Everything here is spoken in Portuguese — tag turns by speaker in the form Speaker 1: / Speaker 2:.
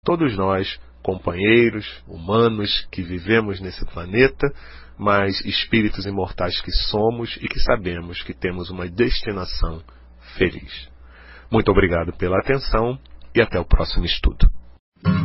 Speaker 1: Todos nós, companheiros, humanos, que vivemos nesse planeta, mas espíritos imortais que somos e que sabemos que temos uma destinação feliz. Muito obrigado pela atenção e até o próximo estudo.